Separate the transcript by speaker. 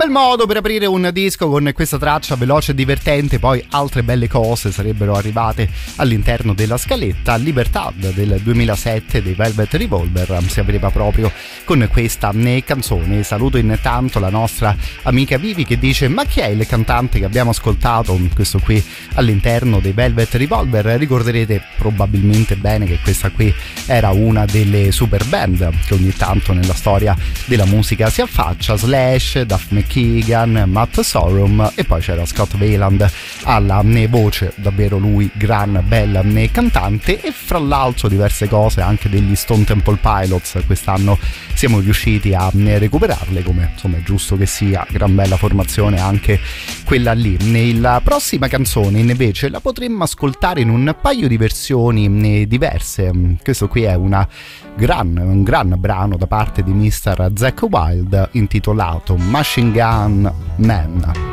Speaker 1: Bel modo per aprire un disco con questa traccia veloce e divertente, poi altre belle cose sarebbero arrivate all'interno della scaletta. Libertad del 2007 dei Velvet Revolver si apriva proprio con questa canzone. Saluto intanto la nostra amica Vivi che dice: ma chi è il cantante che abbiamo ascoltato questo qui all'interno dei Velvet Revolver? Ricorderete probabilmente bene che questa qui era una delle super band che ogni tanto nella storia della musica si affaccia: Slash, Duff McKagan, Matt Sorum, e poi c'era Scott Weiland alla voce, davvero lui gran bella cantante. E fra l'altro diverse cose anche degli Stone Temple Pilots quest'anno siamo riusciti a recuperarle, come insomma è giusto che sia, gran bella formazione anche quella lì. La prossima canzone invece la potremmo ascoltare in un paio di versioni diverse. Questo qui è un gran brano da parte di Mr. Zakk Wylde intitolato Machine Gun Man.